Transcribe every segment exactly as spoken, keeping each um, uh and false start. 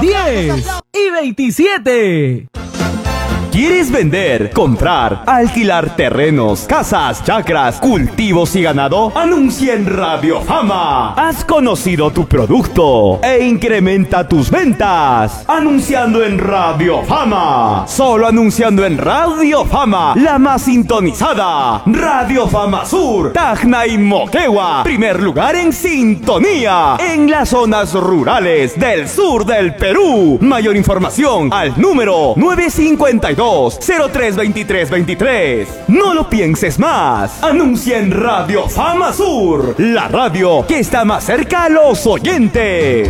diez y veintisiete. ¿Quieres vender, comprar, alquilar terrenos, casas, chacras, cultivos y ganado? Anuncia en Radio Fama. Has conocido tu producto e incrementa tus ventas. Anunciando en Radio Fama. Solo anunciando en Radio Fama, la más sintonizada. Radio Fama Sur, Tacna y Moquegua. Primer lugar en sintonía en las zonas rurales del sur del Perú. Mayor información al número nueve cinco dos, cero tres veintitrés veintitrés. No lo pienses más. Anuncia en Radio Fama Sur, la radio que está más cerca a los oyentes.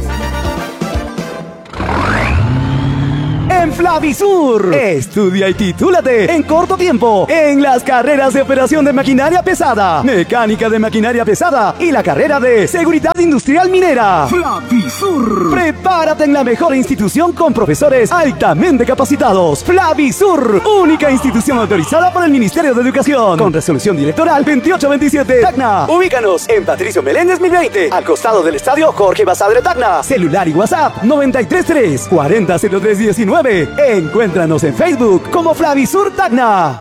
En Flavisur, estudia y titúlate en corto tiempo en las carreras de operación de maquinaria pesada, mecánica de maquinaria pesada y la carrera de seguridad industrial minera. Flavisur. Prepárate en la mejor institución con profesores altamente capacitados. Flavisur, única institución autorizada por el Ministerio de Educación, con resolución directoral veintiocho veintisiete. Tacna. Ubícanos en Patricio Meléndez mil veinte, al costado del estadio Jorge Basadre Tacna. Celular y WhatsApp noventa y tres tres, cuarenta cero tres diecinueve. Encuéntranos en Facebook como Flavisur Tacna.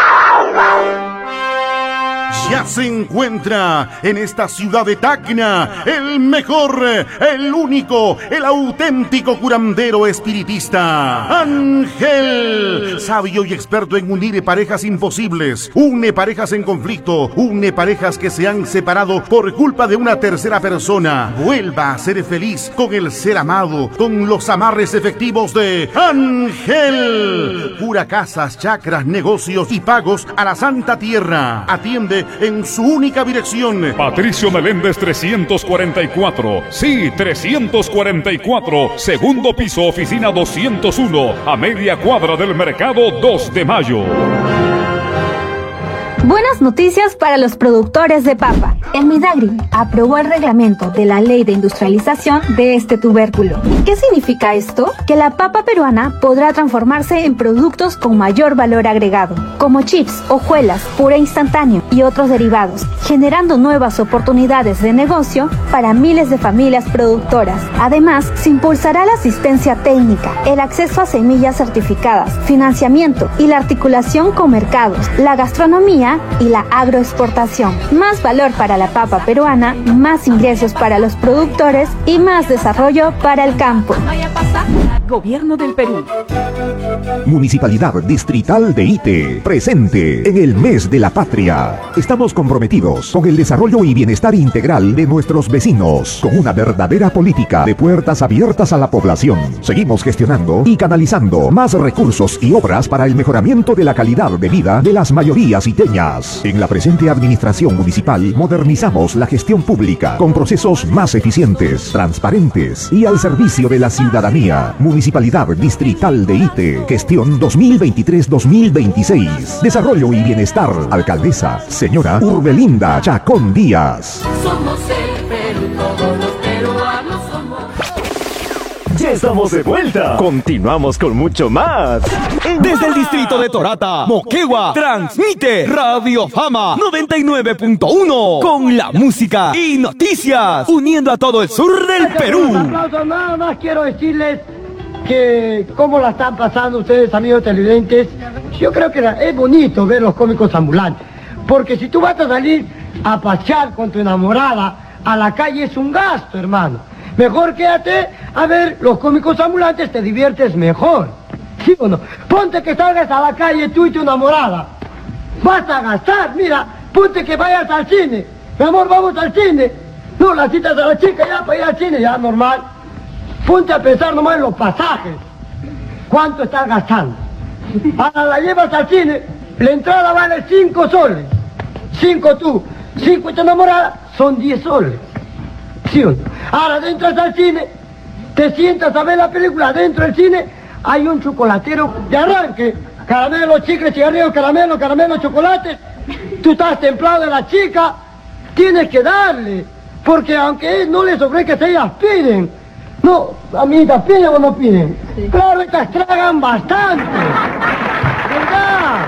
Ya se encuentra en esta ciudad de Tacna el mejor, el único, el auténtico curandero espiritista, Ángel, sabio y experto en unir parejas imposibles, une parejas en conflicto, une parejas que se han separado por culpa de una tercera persona. Vuelva a ser feliz con el ser amado, con los amarres efectivos de Ángel. Cura casas, chacras, negocios y pagos a la Santa Tierra. Atiende en su única dirección. Patricio Meléndez trescientos cuarenta y cuatro. Sí, trescientos cuarenta y cuatro. Segundo piso, oficina doscientos uno. A media cuadra del mercado dos de mayo. Buenas noticias para los productores de papa. El Midagri aprobó el reglamento de la ley de industrialización de este tubérculo. ¿Qué significa esto? Que la papa peruana podrá transformarse en productos con mayor valor agregado, como chips, hojuelas, puré instantáneo y otros derivados, generando nuevas oportunidades de negocio para miles de familias productoras. Además, se impulsará la asistencia técnica, el acceso a semillas certificadas, financiamiento y la articulación con mercados, la gastronomía y la agroexportación. Más valor para la papa peruana, más ingresos para los productores y más desarrollo para el campo. Gobierno del Perú. Municipalidad Distrital de Ite, presente en el mes de la patria. Estamos comprometidos con el desarrollo y bienestar integral de nuestros vecinos, con una verdadera política de puertas abiertas a la población. Seguimos gestionando y canalizando más recursos y obras para el mejoramiento de la calidad de vida de las mayorías iteñas. En la presente administración municipal modernizamos la gestión pública con procesos más eficientes, transparentes y al servicio de la ciudadanía. Municipalidad Distrital de Ite, gestión dos mil veintitrés dos mil veintiséis. Desarrollo y bienestar. Alcaldesa, señora Urbelinda Chacón Díaz. Somos el Perú, todos los peruanos somos. Ya estamos de vuelta. Continuamos con mucho más. Desde el distrito de Torata, Moquegua, transmite Radio Fama noventa y nueve punto uno con la música y noticias, uniendo a todo el sur del Perú. Aplausos, nada más quiero decirles que cómo la están pasando ustedes, amigos televidentes. Yo creo que es bonito ver los cómicos ambulantes, porque si tú vas a salir a pasear con tu enamorada a la calle es un gasto, hermano. Mejor quédate a ver los cómicos ambulantes, te diviertes mejor. ¿Sí o no? Ponte que salgas a la calle tú y tu enamorada. Vas a gastar, mira, ponte que vayas al cine. Mi amor, vamos al cine. No, la citas a la chica ya para ir al cine, ya normal. Ponte a pensar nomás en los pasajes. ¿Cuánto estás gastando? Ahora la llevas al cine, la entrada vale cinco soles. Cinco tú, cinco y tu enamorada, son diez soles. ¿Sí o no? Ahora entras al cine, te sientas a ver la película, dentro del cine hay un chocolatero de arranque. Caramelo, chicles, cigarrillos, caramelo, caramelo, chocolate. Tú estás templado de la chica, tienes que darle. Porque aunque no les ofrezca que ellas piden. No, amiguitas, ¿piden o no piden? Sí. Claro, estas tragan bastante. ¿Verdad?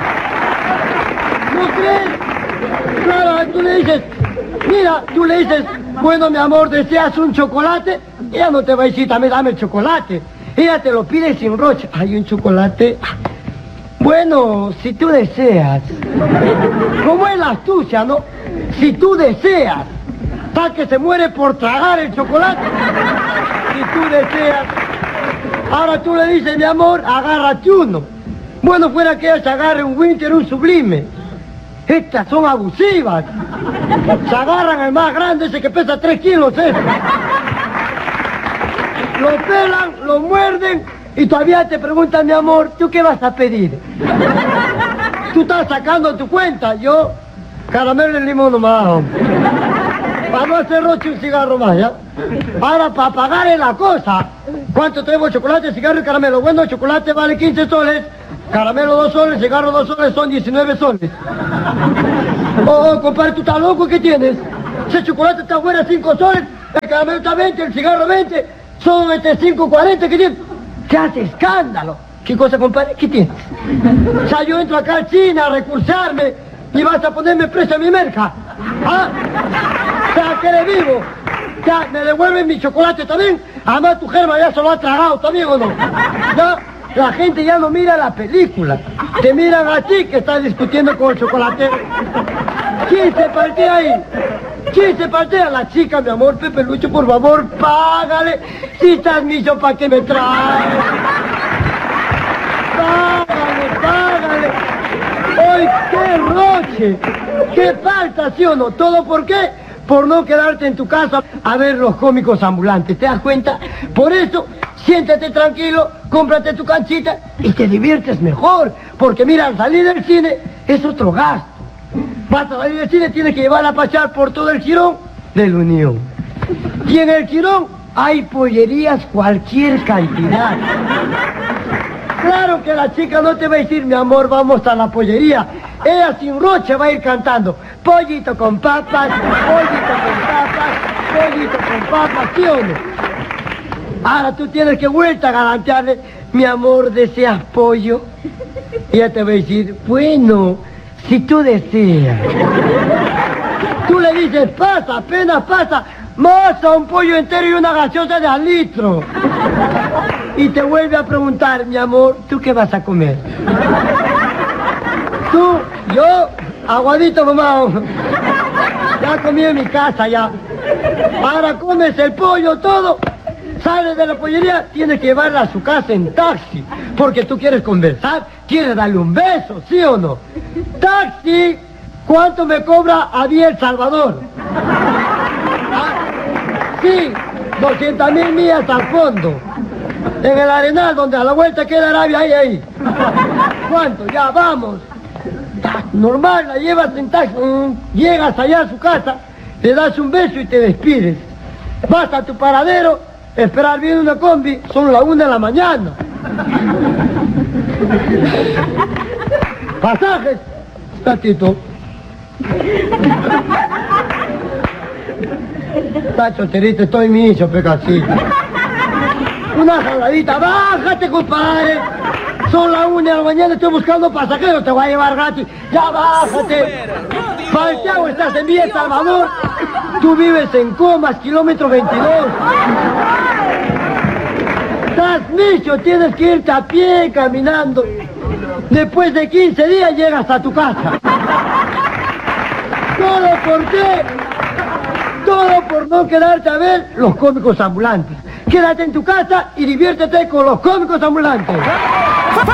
¿No crees? Claro, tú le dices, mira, tú le dices, bueno, mi amor, ¿deseas un chocolate? Ella no te va a decir, también dame el chocolate. ella te lo pide sin roche. Hay un chocolate. Bueno, si tú deseas. Como es la astucia, ¿no? Si tú deseas. Tal que se muere por tragar el chocolate. Si tú deseas. Ahora tú le dices, mi amor, agárrate uno. Bueno, fuera que ella se agarre un Winter, un Sublime. Estas son abusivas. Se agarran al más grande, ese que pesa tres kilos, ese. Lo pelan, lo muerden y todavía te preguntan, mi amor, ¿tú qué vas a pedir? Tú estás sacando tu cuenta, yo, caramelo y limón nomás, hombre. Para no hacer roche un cigarro más, ¿ya? Ahora, para pagar la cosa, ¿cuánto tenemos? Chocolate, cigarro y caramelo. Bueno, chocolate vale quince soles, caramelo dos soles, cigarro dos soles, son diecinueve soles. Oh, oh, compadre, ¿tú estás loco? ¿Qué tienes? Ese chocolate está fuera cinco soles, el caramelo está veinte, el cigarro veinte, son este cinco cuarenta, ¿qué tienes? ¿Qué hace escándalo? ¿Qué cosa, compadre? ¿Qué tienes? O sea, yo entro acá al cine a recursarme y vas a ponerme precio a mi merca. ¿Ah? O sea, que eres vivo. O sea, ¿me devuelven mi chocolate también? Además tu germa ya se lo ha tragado también, ¿o no? Ya, la gente ya no mira la película. Te miran a ti que estás discutiendo con el chocolatero. ¿Quién se partía ahí? ¿Quién se partía? La chica, mi amor, Pepe Lucho, por favor, págale. Si estás miso, ¿para qué me traes? Págale, págale. ¡Ay, qué roche! ¡Qué falta, sí o no! ¿Todo por qué? Por no quedarte en tu casa a ver los cómicos ambulantes, ¿te das cuenta? Por eso, siéntate tranquilo, cómprate tu canchita y te diviertes mejor. Porque mira, al salir del cine es otro gasto. Vas a salir del cine, tienes que llevarla a pasear por todo el jirón de la Unión. Y en el jirón hay pollerías cualquier cantidad. Claro que la chica no te va a decir, mi amor, vamos a la pollería. Ella sin roche va a ir cantando. Pollito con papas, pollito con papas, pollito con papas, ¿sí o no? Ahora tú tienes que vuelta a garantirle, mi amor, ¿deseas pollo? Y ella te va a decir, bueno, si tú deseas. Tú le dices, pasa, apenas pasa, moza, un pollo entero y una gaseosa de al litro. Y te vuelve a preguntar, mi amor, ¿tú qué vas a comer? Tú, yo, aguadito, mamá. Ya comí en mi casa, ya. Ahora comes el pollo, todo. Sales de la pollería, tienes que llevarla a su casa en taxi. Porque tú quieres conversar, quieres darle un beso, ¿sí o no? Taxi, ¿cuánto me cobra a mí El Salvador? Ah, sí, doscientas mil millas al fondo. En el Arenal, donde a la vuelta queda Arabia, ahí, ahí. ¿Cuánto? Ya, vamos. Normal, la llevas en taxi, llegas allá a su casa, le das un beso y te despides. Vas a tu paradero, esperar bien una combi, son las una de la mañana. Pasajes, tatito. Está chocherito, estoy miso, pecacito. Una jaladita, bájate, compadre. Son las una de la mañana, estoy buscando pasajeros, te voy a llevar gratis. Ya bájate. Santiago, estás en Villa El Salvador. Tú vives en Comas, kilómetro veintidós. Estás micho, tienes que irte a pie, caminando. Después de quince días llegas a tu casa. ¿Todo por qué? Todo por no quedarte a ver los cómicos ambulantes. Quédate en tu casa y diviértete con los cómicos ambulantes.